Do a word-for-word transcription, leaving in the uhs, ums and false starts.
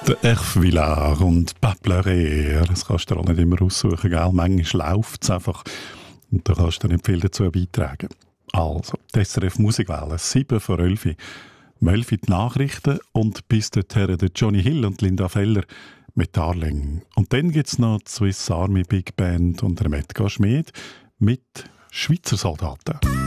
Der Hervé Villard und «Pas pleurer», das kannst du dir auch nicht immer aussuchen, gell? Manchmal läuft es einfach und da kannst du nicht viel dazu beitragen. Also, die S R F Musikwelle, sieben vor elf. Um elf die Nachrichten und bis dorthin der Johnny Hill und Linda Feller mit «Darling». Und dann gibt es noch die Swiss Army Big Band und der Medgar Schmid mit «Schweizer Soldaten».